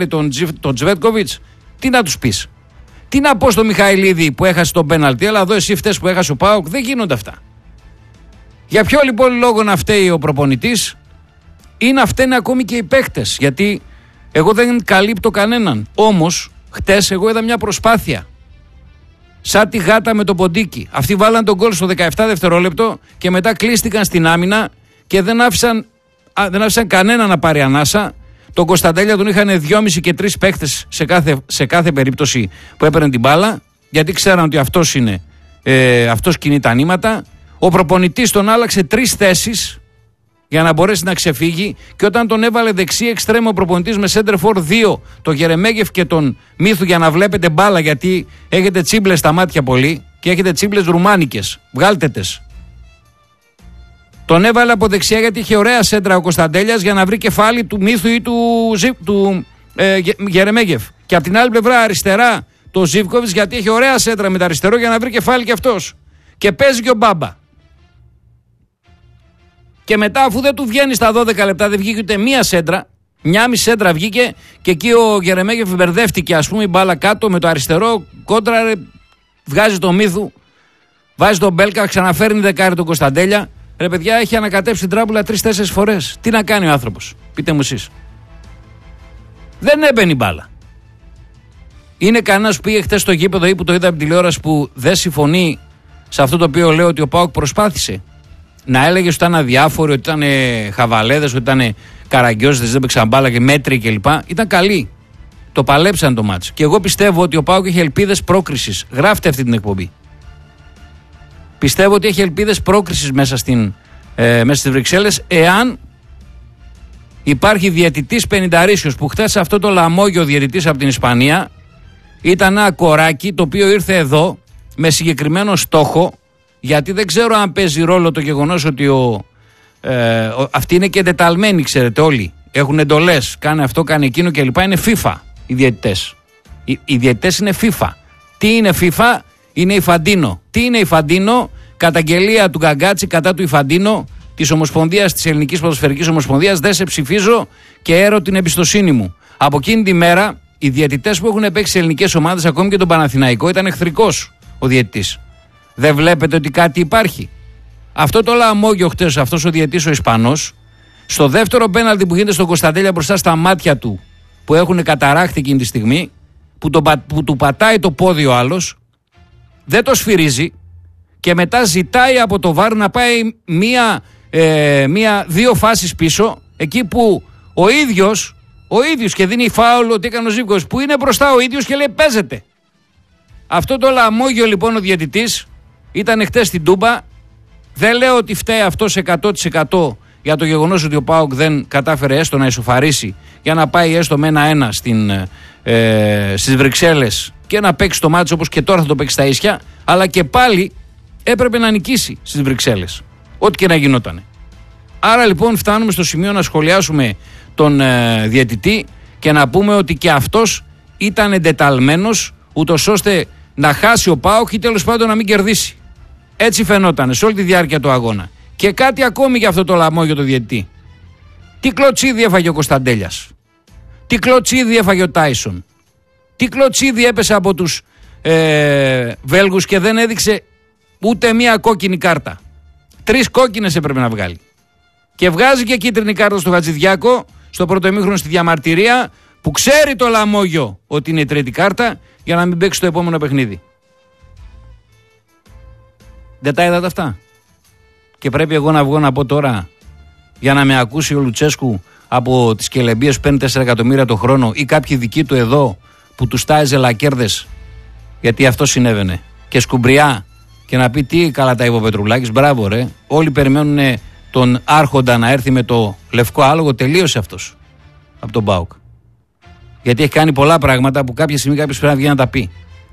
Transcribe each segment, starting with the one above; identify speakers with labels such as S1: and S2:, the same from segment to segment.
S1: τον Τσβέτκοβιτς, τι να τους πεις? Τι να πω στο Μιχαηλίδη που έχασε τον πέναλτι, αλλά εδώ εσύ φταίς που έχασε ο ΠΑΟΚ? Δεν γίνονται αυτά. Για ποιο λοιπόν λόγο να φταίει ο προπονητής ή να φταίνε ακόμη και οι παίκτες? Γιατί εγώ δεν καλύπτω κανέναν. Όμως, χτες εγώ είδα μια προσπάθεια. Σαν τη γάτα με το ποντίκι. Αυτοί βάλαν τον γκολ στο 17 δευτερόλεπτο και μετά κλείστηκαν στην άμυνα και δεν άφησαν κανένα να πάρει ανάσα. Τον Κωνσταντέλια τον είχαν 2,5 και 3 παίκτες σε κάθε περίπτωση που έπαιρνε την μπάλα, γιατί ξέραν ότι αυτός κινεί τα νήματα. Ο προπονητής τον άλλαξε 3 θέσεις για να μπορέσει να ξεφύγει, και όταν τον έβαλε δεξί εξτρέμο ο προπονητής με σέντερφορ 2, τον Γερεμέγεφ και τον Μίθου, για να βλέπετε μπάλα, γιατί έχετε τσίμπλες στα μάτια πολύ και έχετε τσίμπλες ρουμάνικες, βγάλτε τες. Τον έβαλε από δεξιά γιατί είχε ωραία σέντρα ο Κωνσταντέλιας για να βρει κεφάλι του Μίθου ή του Γερεμέγεφ. Και από την άλλη πλευρά αριστερά το Ζίβκοβιτς, γιατί είχε ωραία σέντρα με τα αριστερό για να βρει κεφάλι και αυτός. Και παίζει και ο Μπάμπα. Και μετά, αφού δεν του βγαίνει στα 12 λεπτά, δεν βγήκε ούτε μία σέντρα, μια μισή σέντρα βγήκε, και εκεί ο Γερεμέγεφ μπερδεύτηκε, ας πούμε, η μπάλα κάτω με το αριστερό, κόντρα, βγάζει το Μίθου, βάζει τον Μπέλκα, ξαναφέρνει δεκάρι τον Κωνσταντέλια. Ρε παιδιά, έχει ανακατέψει την τράπουλα 3-4 φορές. Τι να κάνει ο άνθρωπος? Πείτε μου εσείς. Δεν έμπαινε η μπάλα. Είναι κανένας που πήγε χτες στο γήπεδο ή που το είδα από την τηλεόραση που δεν συμφωνεί σε αυτό το οποίο λέω, ότι ο ΠΑΟΚ προσπάθησε? Να έλεγε ότι ήταν αδιάφοροι, ότι ήταν χαβαλέδες, ότι ήταν καραγκιόζητες, δεν παίξαν μπάλα και μέτροι κλπ. Ήταν καλοί. Το παλέψαν το μάτς. Και εγώ πιστεύω ότι ο ΠΑΟΚ έχει ελπίδες πρόκρισης. Γράφτε αυτή την εκπομπή. Πιστεύω ότι έχει ελπίδες πρόκρισης μέσα στις Βρυξέλλες, εάν υπάρχει διαιτητής πενηνταρίσιος, που χθες αυτό το λαμόγιο διαιτητής από την Ισπανία ήταν ένα κοράκι το οποίο ήρθε εδώ με συγκεκριμένο στόχο, γιατί δεν ξέρω αν παίζει ρόλο το γεγονός ότι αυτοί είναι και εντεταλμένοι, ξέρετε όλοι. Έχουν εντολές, κάνε αυτό, κάνε εκείνο κλπ. Είναι FIFA οι διαιτητές. Οι διαιτητές είναι FIFA. Τι είναι FIFA? Είναι Ιφαντίνο. Τι είναι Ιφαντίνο? Καταγγελία του Γκαγκάτσι κατά του Ιφαντίνο, της Ομοσπονδίας, της Ελληνικής Ποδοσφαιρικής Ομοσπονδίας. Δεν σε ψηφίζω και έρω την εμπιστοσύνη μου. Από εκείνη τη μέρα, οι διαιτητές που έχουν παίξει σε ελληνικές ομάδες, ακόμη και τον Παναθηναϊκό, ήταν εχθρικός ο διαιτητής. Δεν βλέπετε ότι κάτι υπάρχει? Αυτό το λαμόγιο χτες, αυτός ο διαιτητής ο Ισπανός, στο δεύτερο πέναλτι που γίνεται στον Κωνσταντέλια μπροστά στα μάτια του, που έχουν καταράχτη εκείνη τη στιγμή, που του πατάει το πόδι ο άλλος, δεν το σφυρίζει και μετά ζητάει από το VAR να πάει δύο φάσεις πίσω, εκεί που ο ίδιος και δίνει φάουλ ότι έκανε ο Ζίβκοβιτς, που είναι μπροστά ο ίδιος και λέει παίζεται. Αυτό το λαμόγιο λοιπόν ο διαιτητής ήταν χτες στην Τούμπα. Δεν λέω ότι φταίει αυτός 100% για το γεγονός ότι ο ΠΑΟΚ δεν κατάφερε έστω να ισοφαρίσει για να πάει έστω με 1-1 στις Βρυξέλλες και να παίξει το μάτσο όπως και τώρα θα το παίξει στα ίσια, αλλά και πάλι έπρεπε να νικήσει στις Βρυξέλλες, ό,τι και να γινότανε. Άρα λοιπόν φτάνουμε στο σημείο να σχολιάσουμε τον διαιτητή και να πούμε ότι και αυτός ήταν εντεταλμένος ούτως ώστε να χάσει ο ΠΑΟΚ ή τέλος πάντων να μην κερδίσει. Έτσι φαινόταν σε όλη τη διάρκεια του αγώνα. Και κάτι ακόμη για αυτό το λαμόγιο το διαιτητή. Τι κλωτσίδι έφαγε ο Κωνσταντέλιας? Τι κλωτσίδι έφαγε ο Τάισον? Τι κλωτσίδι έπεσε από τους Βέλγους και δεν έδειξε ούτε μία κόκκινη κάρτα? 3 κόκκινες έπρεπε να βγάλει. Και βγάζει και κίτρινη κάρτα στο Χατζηδιάκο στο πρώτο ημίχρονο στη διαμαρτυρία, που ξέρει το λαμόγιο ότι είναι η τρίτη κάρτα, για να μην παίξει το επόμενο παιχνίδι. Δεν τα είδατε αυτά? Και πρέπει εγώ να βγω να πω τώρα, για να με ακούσει ο Λουτσέσκου από τις κελεμπίες που παίρνει 4 εκατομμύρια το χρόνο, ή κάποιοι δικοί του εδώ που του τάιζε λακέρδες, γιατί αυτό συνέβαινε, και σκουμπριά, και να πει τι καλά τα είπε ο Πετρουλάκης? Μπράβο ρε, όλοι περιμένουν τον άρχοντα να έρθει με το λευκό άλογο. Τελείωσε αυτός από τον ΠΑΟΚ, γιατί έχει κάνει πολλά πράγματα που κάποια στιγμή κάποιος πρέπει να βγει να τα πει.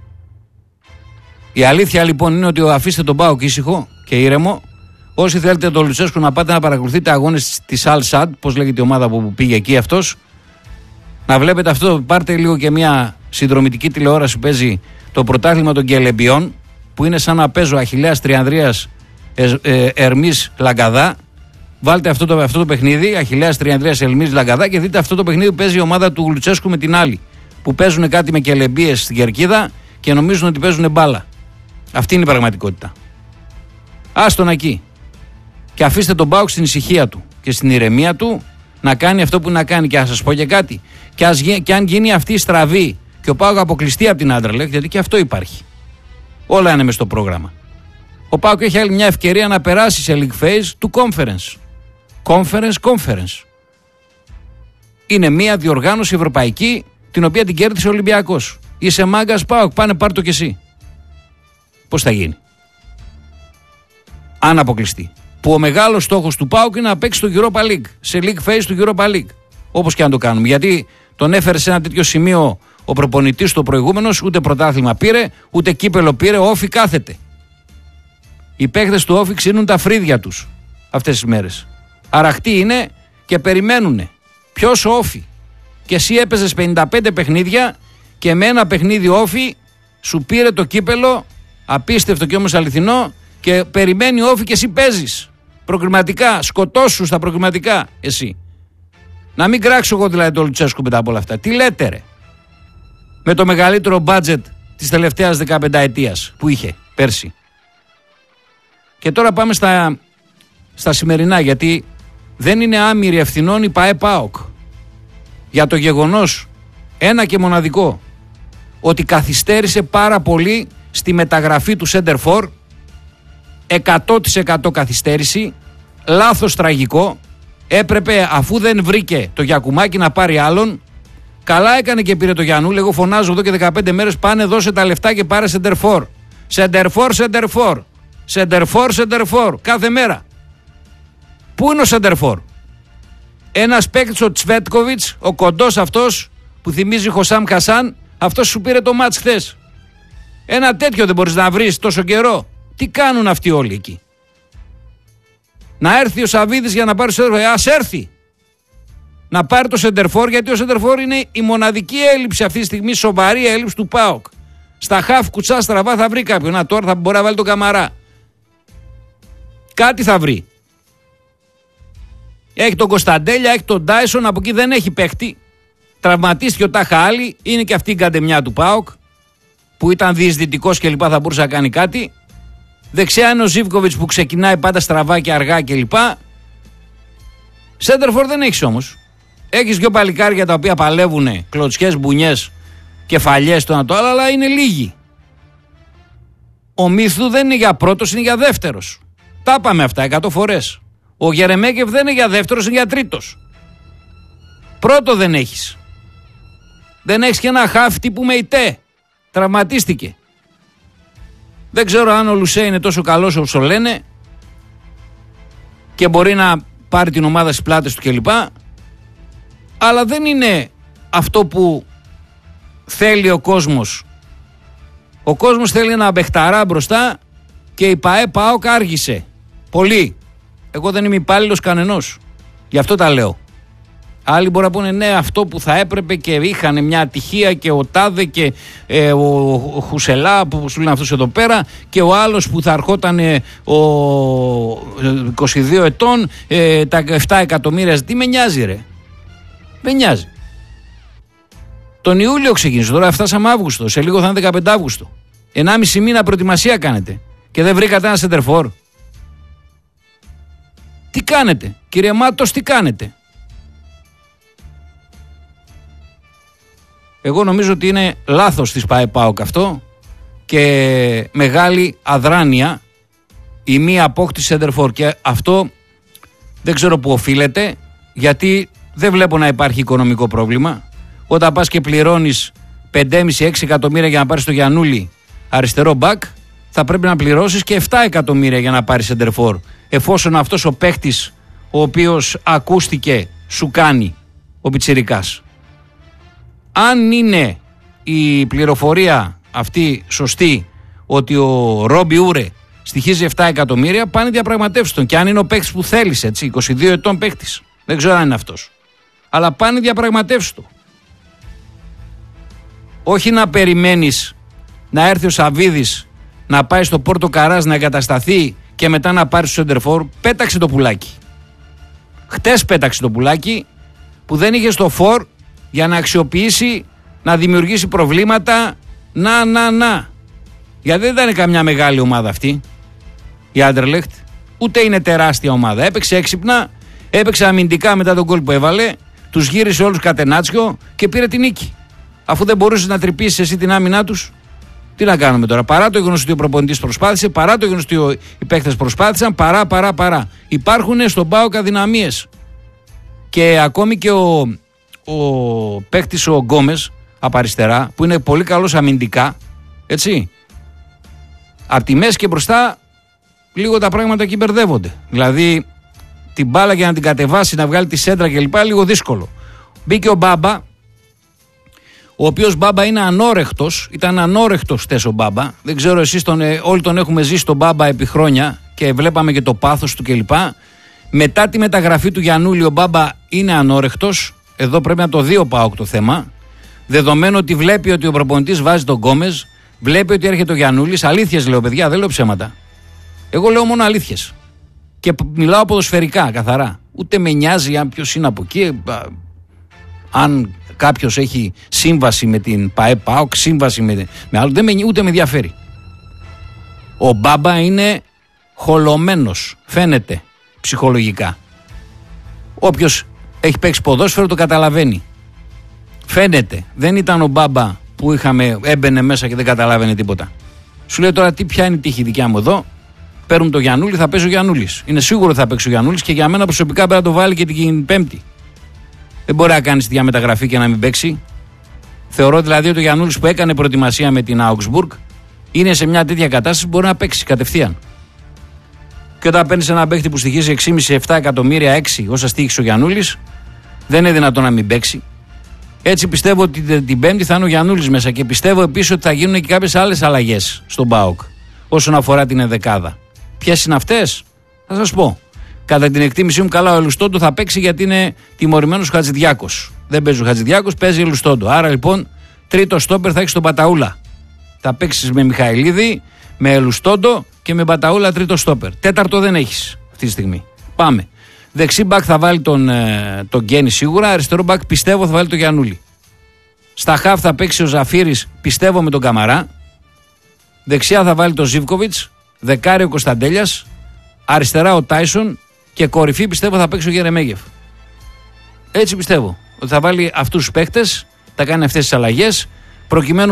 S1: Η αλήθεια λοιπόν είναι ότι αφήστε τον ΠΑΟΚ ήσυχο και ήρεμο. Όσοι θέλετε τον Λουτσέσκου να πάτε να παρακολουθείτε αγώνες της Al Sadd, πώς λέγεται η ομάδα που πήγε εκεί αυτός, να βλέπετε αυτό. Πάρτε λίγο και μια συνδρομητική τηλεόραση που παίζει το πρωτάθλημα των Κελεμπιών, που είναι σαν να παίζω Αχιλλέας Τριανδρίας Ερμής Λαγκαδά, Βάλτε αυτό το παιχνίδι, Αχιλλέας Τριανδρίας Ελμής Λαγκαδά, και δείτε αυτό το παιχνίδι που παίζει η ομάδα του Λουτσέσκου με την άλλη. Που παίζουν κάτι με κελεμπίες στην κερκίδα και νομίζουν ότι παίζουν μπάλα. Αυτή είναι η πραγματικότητα. Άστον εκεί. Και αφήστε τον ΠΑΟΚ στην ησυχία του και στην ηρεμία του να κάνει αυτό που να κάνει. Και να σας πω και κάτι. Και αν γίνει αυτή η στραβή και ο ΠΑΟΚ αποκλειστεί από την Anderlecht, γιατί και αυτό υπάρχει. Όλα είναι μες στο πρόγραμμα. Ο ΠΑΟΚ έχει άλλη μια ευκαιρία να περάσει σε league phase του conference. Conference. Είναι μια διοργάνωση ευρωπαϊκή την οποία την κέρδισε ο Ολυμπιακός. Είσαι μάγκας ΠΑΟΚ, πάνε πάρ' το κι εσύ. Πώς θα γίνει? Αν αποκλειστεί. Που ο μεγάλος στόχος του ΠΑΟΚ είναι να παίξει στο Europa League, σε league phase του Europa League. Όπως και αν το κάνουμε. Γιατί τον έφερε σε ένα τέτοιο σημείο ο προπονητής του προηγούμενος, ούτε πρωτάθλημα πήρε, ούτε κύπελο πήρε, ο Όφι κάθεται. Οι παίχτες του Όφι ξύνουν τα φρύδια τους αυτές τις μέρες. Αραχτοί είναι και περιμένουνε. Ποιος ο Όφι? Και εσύ έπαιζες 55 παιχνίδια και με ένα παιχνίδι Όφι σου πήρε το κύπελο, απίστευτο και όμως αληθινό, και περιμένει Όφι και εσύ παίζεις προκριματικά. Σκοτώσου στα προκριματικά εσύ. Να μην κράξω εγώ δηλαδή το Λουτσέσκου μετά από όλα αυτά. Τι λέτε ρε? Με το μεγαλύτερο μπάτζετ της τελευταίας 15 ετίας που είχε πέρσι. Και τώρα πάμε στα σημερινά, γιατί δεν είναι άμυρη ευθυνών η ΠΑΕ-ΠΑΟΚ για το γεγονός ένα και μοναδικό, ότι καθυστέρησε πάρα πολύ στη μεταγραφή του Σέντερφορ. 100% καθυστέρηση, λάθος τραγικό. Έπρεπε, αφού δεν βρήκε το Γιακουμάκι, να πάρει άλλον. Καλά έκανε και πήρε το Γιαννούλη. Εγώ φωνάζω εδώ και 15 μέρες, πάνε δώσε τα λεφτά και πάρε Σέντερφορ. Σέντερφορ κάθε μέρα. Πού είναι ο Σέντερφορ? Ένας παίκτης, ο Τσβέτκοβιτς, ο κοντός αυτός που θυμίζει Χωσάμ Χασάν, αυτός σου πήρε το μάτς χθες. Ένα τέτοιο δεν μπορείς να βρεις τόσο καιρό? Τι κάνουν αυτοί όλοι εκεί? Να έρθει ο Σαββίδης για να πάρει το Σέντερφορ. Ας έρθει να πάρει το Σέντερφορ, γιατί ο Σέντερφορ είναι η μοναδική έλλειψη αυτή τη στιγμή, σοβαρή έλλειψη του ΠΑΟΚ. Στα χαφ κουτσά στραβά θα βρει κάποιον. Να, τώρα θα μπορεί να βάλει τον Καμαρά. Κάτι θα βρει. Έχει τον Κωνσταντέλια, έχει τον Ντάισον, από εκεί δεν έχει παίχτη. Τραυματίστηκε ο Τάχα Άλλη, είναι και αυτή η καντεμιά του ΠΑΟΚ, που ήταν διεισδυτικός και λοιπά, θα μπορούσε να κάνει κάτι. Δεξιά είναι ο Ζίβκοβιτς που ξεκινάει πάντα στραβά και αργά και λοιπά. Σέντερφορ δεν έχεις όμως. Έχεις δυο παλικάρια τα οποία παλεύουνε, κλωτσιές, μπουνιές, κεφαλιές, το ένα το άλλο, αλλά είναι λίγοι. Ο Μίθου δεν είναι για πρώτος, είναι για δεύτερος. Τα είπαμε αυτά 100 φορές. Ο Γερεμέγεφ δεν είναι για δεύτερος, είναι για τρίτος. Πρώτο δεν έχεις. Δεν έχεις και ένα χάφ τύπου Μεϊτέ. Τραυματίστηκε. Δεν ξέρω αν ο Λουσέ είναι τόσο καλός όπως το λένε και μπορεί να πάρει την ομάδα στις πλάτες του κλπ. Αλλά δεν είναι αυτό που θέλει ο κόσμος. Ο κόσμος θέλει ένα μπεχταρά μπροστά και η ΠΑΕ-ΠΑΟΚ άργησε. Πολύ. Εγώ δεν είμαι υπάλληλος κανενός. Γι' αυτό τα λέω. Άλλοι μπορεί να πούνε ναι, αυτό που θα έπρεπε και είχαν μια ατυχία και ο Τάδε και ο Χουσελά που σου λένε αυτός εδώ πέρα και ο άλλος που θα ερχόταν ο 22 ετών, τα 7 εκατομμύρια. Τι με νοιάζει ρε? Με νοιάζει. Τον Ιούλιο ξεκίνησε, τώρα φτάσαμε Αύγουστο, σε λίγο θα είναι 15 Αύγουστο. 1,5 μήνα προετοιμασία κάνετε και δεν βρήκατε ένα σεντερφόρ. Τι κάνετε κύριε Μάτος, τι κάνετε? Εγώ νομίζω ότι είναι λάθος της ΠΑΕ-ΠΑΟΚ αυτό και μεγάλη αδράνεια η μία απόκτηση σεντερφόρ, και αυτό δεν ξέρω που οφείλεται, γιατί δεν βλέπω να υπάρχει οικονομικό πρόβλημα. Όταν πας και πληρώνεις 5,5-6 εκατομμύρια για να πάρεις το Γιαννούλη αριστερό μπακ, θα πρέπει να πληρώσεις και 7 εκατομμύρια για να πάρεις σεντερφόρ, εφόσον αυτός ο παίχτης ο οποίος ακούστηκε σου κάνει ο πιτσιρικάς. Αν είναι η πληροφορία αυτή σωστή, ότι ο Ρόμπι Ούρε στοιχίζει 7 εκατομμύρια, πάνε διαπραγματεύσεις τον. Και αν είναι ο παίχτης που θέλεις, έτσι, 22 ετών παίχτης, δεν ξέρω αν είναι αυτός, αλλά πάνε διαπραγματεύσεις του. Όχι να περιμένεις να έρθει ο Σαββίδης να πάει στο Πόρτο Καράς να εγκατασταθεί και μετά να πάρει στο σεντερφόρ. Πέταξε το πουλάκι. Χτες πέταξε το πουλάκι που δεν είχε στο φορ για να αξιοποιήσει, να δημιουργήσει προβλήματα. Να. Γιατί δεν ήταν καμιά μεγάλη ομάδα αυτή η Άντερλεχτ, ούτε είναι τεράστια ομάδα. Έπαιξε έξυπνα, έπαιξε αμυντικά μετά τον γκολ που έβαλε, τους γύρισε όλους κατενάτσιο και πήρε την νίκη. Αφού δεν μπορούσες να τρυπήσεις εσύ την άμυνά τους, τι να κάνουμε τώρα? Παρά το γεγονός ότι ο προπονητής προσπάθησε, παρά το γεγονός ότι οι παίκτες προσπάθησαν, παρά. Υπάρχουν στον ΠΑΟΚ αδυναμίες. Και ακόμη και ο παίκτης ο Γκόμες από αριστερά, που είναι πολύ καλός αμυντικά, έτσι, από τη μέση και μπροστά λίγο τα πράγματα εκεί μπερδεύονται. Δηλαδή την μπάλα για να την κατεβάσει, να βγάλει τη σέντρα κλπ. Λίγο δύσκολο. Μπήκε ο Μπάμπα, ο οποίος Μπάμπα είναι ανόρεχτος, ήταν ανόρεχτος χτες ο Μπάμπα. Δεν ξέρω εσείς, όλοι τον έχουμε ζήσει τον Μπάμπα επί χρόνια και βλέπαμε και το πάθος του κλπ. Μετά τη μεταγραφή του Γιαννούλη ο Μπάμπα είναι ανόρεχτος. Εδώ πρέπει να το δει ο ΠΑΟΚ το θέμα. Δεδομένου ότι βλέπει ότι ο προπονητής βάζει τον Γκόμες, βλέπει ότι έρχεται ο Γιαννούλης. Αλήθειες λέω, παιδιά, δεν λέω ψέματα. Εγώ λέω μόνο αλήθειες. Και μιλάω ποδοσφαιρικά, καθαρά. Ούτε με νοιάζει αν ποιος είναι από εκεί, αν κάποιος έχει σύμβαση με την ΠΑΟΚ, σύμβαση με άλλο, ούτε με ενδιαφέρει. Ο Μπάμπα είναι χολωμένος, φαίνεται ψυχολογικά. Όποιος έχει παίξει ποδόσφαιρο το καταλαβαίνει. Φαίνεται. Δεν ήταν ο Μπάμπα που έμπαινε μέσα και δεν καταλάβαινε τίποτα. Σου λέει τώρα ποια είναι η τύχη δικιά μου εδώ. Παίρνουν το Γιαννούλη, θα παίζει ο Γιαννούλης. Είναι σίγουρο ότι θα παίξει ο Γιαννούλης και για μένα προσωπικά πρέπει να το βάλει και την Πέμπτη. Δεν μπορεί να κάνει τη διαμεταγραφή και να μην παίξει. Θεωρώ δηλαδή ότι ο Γιαννούλης που έκανε προετοιμασία με την Augsburg είναι σε μια τέτοια κατάσταση που μπορεί να παίξει κατευθείαν. Και όταν παίρνει έναν παίχτη που στοιχίζει 6,5-7 εκατομμύρια, 6 όσα στοίχησε ο Γιαννούλης, δεν είναι δυνατόν να μην παίξει. Έτσι πιστεύω ότι την Πέμπτη θα είναι ο Γιαννούλης μέσα και πιστεύω επίσης ότι θα γίνουν και κάποιες άλλες αλλαγές στον ΠΑΟΚ όσον αφορά την ενδεκάδα. Ποιες είναι αυτές? Θα σας πω. Κατά την εκτίμησή μου, καλά, ο Ελουστόντο θα παίξει γιατί είναι τιμωρημένος ο Χατζηδιάκος. Δεν παίζει ο Χατζηδιάκος, παίζει ο Ελουστόντο. Άρα λοιπόν, τρίτο στόπερ θα έχει τον Παταούλα. Θα παίξει με Μιχαηλίδη, με Ελουστόντο και με Παταούλα τρίτο στόπερ. Τέταρτο δεν έχει αυτή τη στιγμή. Πάμε. Δεξί μπακ θα βάλει τον Γκένι σίγουρα. Αριστερό μπακ πιστεύω θα βάλει τον Γιαννούλη. Στα χαφ θα παίξει ο Ζαφύρης, πιστεύω, με τον Καμαρά. Δεξιά θα βάλει τον Ζίβκοβιτς. Δεκάρι ο Κωνσταντέλιας. Αριστερά ο Τάισον. Και κορυφή πιστεύω θα παίξει ο Γερεμέγεφ. Έτσι πιστεύω. Ότι θα βάλει αυτούς τους παίχτες, θα κάνει αυτές τις αλλαγές, προκειμένου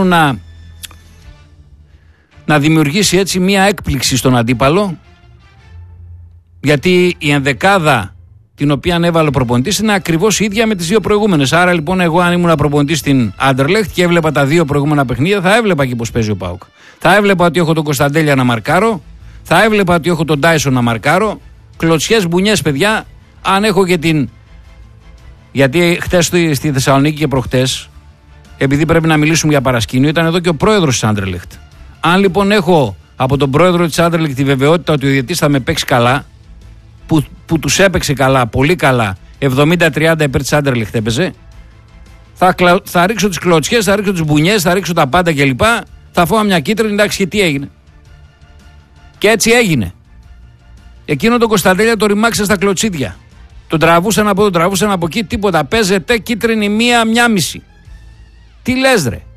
S1: να δημιουργήσει έτσι μία έκπληξη στον αντίπαλο. Γιατί η ενδεκάδα την οποία έβαλε ο προπονητής είναι ακριβώς η ίδια με τις δύο προηγούμενες. Άρα λοιπόν, εγώ αν ήμουν προπονητής στην Άντερλεχτ και έβλεπα τα δύο προηγούμενα παιχνίδια, θα έβλεπα και πώς παίζει ο ΠΑΟΚ. Θα έβλεπα ότι έχω τον Κωνσταντέλια να μαρκάρω, θα έβλεπα ότι έχω τον Τάισον να μαρκάρω. Κλωτσιές, μπουνιές, παιδιά. Αν έχω και την. Γιατί χτες στη Θεσσαλονίκη και προχτές, επειδή πρέπει να μιλήσουμε για παρασκήνιο, ήταν εδώ και ο πρόεδρος της Άντερλεχτ. Αν λοιπόν έχω από τον πρόεδρο της Άντερλεχτ τη βεβαιότητα ότι ο διαιτητής θα με παίξει καλά, που τους έπαιξε καλά, πολύ καλά, 70-30 υπέρ της Άντερλεχτ έπαιζε, θα ρίξω τις κλωτσιές, θα ρίξω τις μπουνιές, θα ρίξω τα πάντα κλπ. Θα φάω μια κίτρινη, εντάξει, και τι έγινε. Και έτσι έγινε. Εκείνο τον Κωνσταντέλια το ρημάξε στα κλωτσίδια. Τον τραβούσαν από εδώ, τον τραβούσαν από εκεί, τίποτα. Παίζεται κίτρινη μία μισή. Τι λες ρε?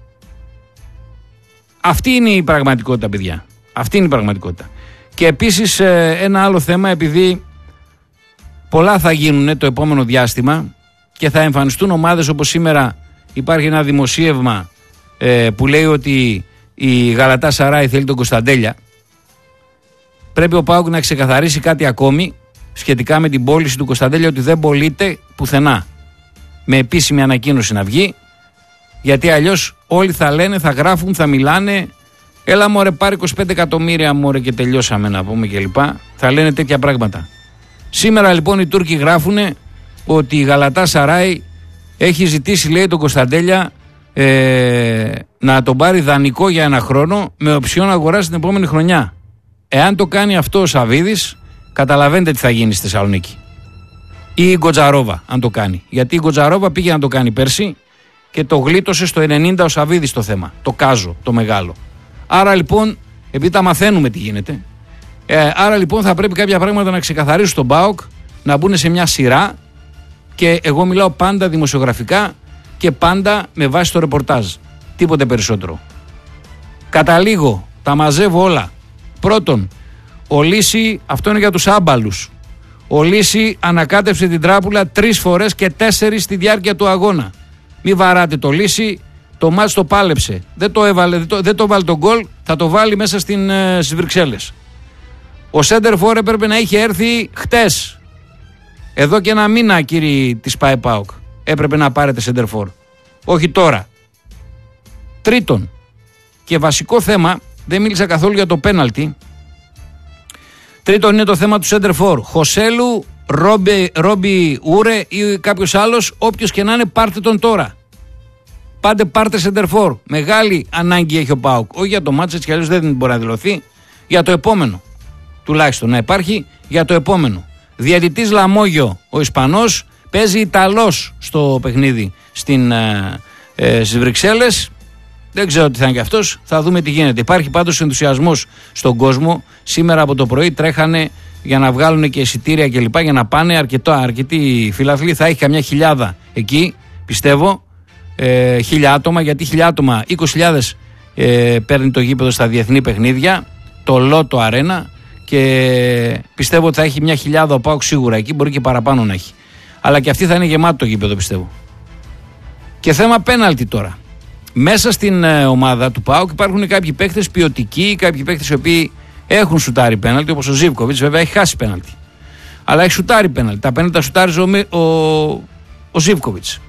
S1: Αυτή είναι η πραγματικότητα, παιδιά. Αυτή είναι η πραγματικότητα. Και επίσης ένα άλλο θέμα, επειδή πολλά θα γίνουν το επόμενο διάστημα και θα εμφανιστούν ομάδες όπως σήμερα υπάρχει ένα δημοσίευμα που λέει ότι η Γαλατά Σαράι θέλει τον Κωνσταντέλια. Πρέπει ο ΠΑΟΚ να ξεκαθαρίσει κάτι ακόμη σχετικά με την πώληση του Κωνσταντέλια, ότι δεν πωλείται πουθενά. Με επίσημη ανακοίνωση να βγει, γιατί αλλιώς όλοι θα λένε, θα γράφουν, θα μιλάνε. Έλα μωρέ, πάρει 25 εκατομμύρια μωρέ και τελειώσαμε να πούμε κλπ. Θα λένε τέτοια πράγματα. Σήμερα λοιπόν οι Τούρκοι γράφουν ότι η Γαλατά Σαράι έχει ζητήσει, λέει, τον Κωνσταντέλια να τον πάρει δανεικό για ένα χρόνο με οψιόν να αγοράσει την επόμενη χρονιά. Εάν το κάνει αυτό ο Σαβίδης, καταλαβαίνετε τι θα γίνει στη Θεσσαλονίκη. Ή η Γκοτζαρόβα, αν το κάνει. Γιατί η Γκοτζαρόβα πήγε να το κάνει πέρσι και το γλίτωσε στο 90 ο Σαβίδης το θέμα. Το Κάζο, το μεγάλο. Άρα λοιπόν, επειδή τα μαθαίνουμε τι γίνεται, άρα λοιπόν θα πρέπει κάποια πράγματα να ξεκαθαρίσουν στον ΠΑΟΚ να μπουν σε μια σειρά, και εγώ μιλάω πάντα δημοσιογραφικά και πάντα με βάση το ρεπορτάζ. Τίποτε περισσότερο. Καταλήγω, τα μαζεύω όλα. Πρώτον, ο Λύση, αυτό είναι για τους άμπαλους. Ο Λύση ανακάτεψε την τράπουλα 3 φορές και 4 στη διάρκεια του αγώνα. Μη βαράτε το Λύση, το μάτς το πάλεψε. Δεν το βάλει τον γκολ, θα το βάλει μέσα στις Βρυξέλλες. Ο Σέντερφορ έπρεπε να είχε έρθει χτες. Εδώ και 1 μήνα, κύριοι της ΠΑΕ-ΠΑΟΚ, έπρεπε να πάρετε Σέντερφορ. Όχι τώρα. Τρίτον, και βασικό θέμα, δεν μίλησα καθόλου για το πέναλτι. Τρίτον είναι το θέμα του Σέντερφορ. Χωσέλου, Ρόμπι Ούρε ή κάποιος άλλος, όποιος και να είναι, πάρτε τον τώρα. Πάρτε Σέντερφορ. Μεγάλη ανάγκη έχει ο ΠΑΟΚ. Όχι για το μάτς, έτσι κι αλλιώς δεν μπορεί να δηλωθεί. Για το επόμενο. Τουλάχιστον να υπάρχει για το επόμενο. Διαιτητής Λαμόγιο, ο Ισπανός, παίζει Ιταλός στο παιχνίδι στις Βρυξέλλες. Δεν ξέρω τι θα είναι κι αυτός, θα δούμε τι γίνεται. Υπάρχει πάντως ενθουσιασμός στον κόσμο. Σήμερα από το πρωί τρέχανε για να βγάλουν και εισιτήρια κλπ. Για να πάνε αρκετοί φιλαθλοί. Θα έχει καμιά 1.000 εκεί, πιστεύω. 1.000 άτομα, γιατί 1.000 άτομα, 20.000 παίρνει το γήπεδο στα διεθνή παιχνίδια, το Λότο Αρένα, και πιστεύω ότι θα έχει μια 1.000 ο ΠΑΟΚ σίγουρα εκεί, μπορεί και παραπάνω να έχει. Αλλά και αυτή θα είναι γεμάτο το γήπεδο, πιστεύω. Και θέμα πέναλτι τώρα. Μέσα στην ομάδα του ΠΑΟΚ υπάρχουν κάποιοι παίκτες ποιοτικοί, κάποιοι παίκτες οι οποίοι έχουν σουτάρει πέναλτι, όπως ο Ζίβκοβιτς, βέβαια έχει χάσει πέναλτι. Αλλά έχει σουτάρει πέναλτι. Τα πέναλτι τα σουτάριζε ο Ζίβκοβιτς.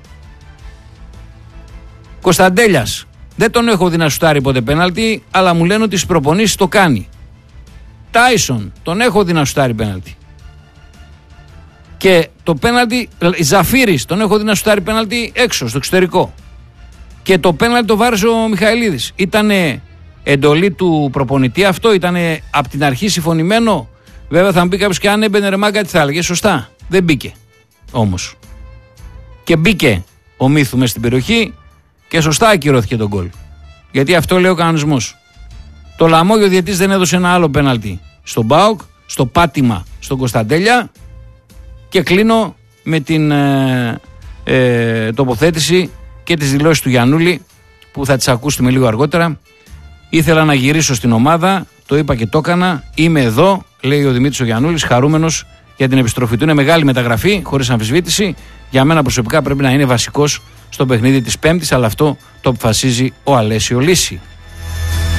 S1: Κωνσταντέλιας, δεν τον έχω δει να σουτάρει ποτέ πέναλτι, αλλά μου λένε ότι στις προπονήσεις το κάνει. Τάισον, τον έχω δει να σουτάρει πέναλτι. Και το πέναλτι, Ζαφύρης, τον έχω δει να σουτάρει πέναλτι έξω, στο εξωτερικό. Και το πέναλτι το βάρεσε ο Μιχαηλίδης. Ήτανε εντολή του προπονητή αυτό, ήτανε από την αρχή συμφωνημένο. Βέβαια θα μου πει κάποιος, και αν έμπαινε ρε μάγκα τι θα έλεγε. Σωστά, δεν μπήκε όμως. Και μπήκε ο Μύθου μες στην περιοχή και σωστά ακυρώθηκε τον γκολ. Γιατί αυτό λέει ο κανονισμός. Το Λαμόγιο διαιτής δεν έδωσε ένα άλλο πέναλτι στον ΠΑΟΚ, στο πάτημα στον Κωνσταντέλια. Και κλείνω με την τοποθέτηση και τις δηλώσεις του Γιαννούλη, που θα τις ακούσουμε λίγο αργότερα. Ήθελα να γυρίσω στην ομάδα, το είπα και το έκανα. Είμαι εδώ, λέει ο Δημήτρης ο Γιαννούλης, χαρούμενος για την επιστροφή του. Είναι μεγάλη μεταγραφή, χωρίς αμφισβήτηση. Για μένα προσωπικά πρέπει να είναι βασικός στο παιχνίδι της Πέμπτης, αλλά αυτό το αποφασίζει ο Αλέσιο Λύση.